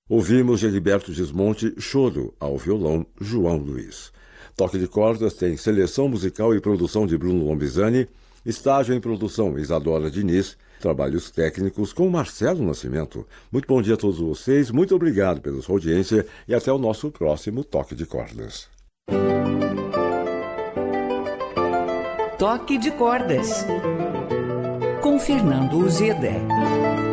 Ouvimos de Gilberto Gismonti, Choro, ao violão, João Luiz. Toque de Cordas tem seleção musical e produção de Bruno Lombizani, estágio em produção Isadora Diniz, trabalhos técnicos com Marcelo Nascimento. Muito bom dia a todos vocês, muito obrigado pela sua audiência e até o nosso próximo Toque de Cordas. Toque de Cordas, com Fernando Uzeda.